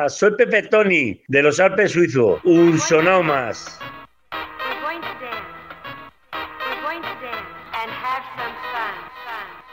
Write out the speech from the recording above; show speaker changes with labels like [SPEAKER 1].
[SPEAKER 1] Soy Pepe Toni, de los Alpes suizos. Un sonao más.
[SPEAKER 2] We're going to dance. We're going to dance and have some fun.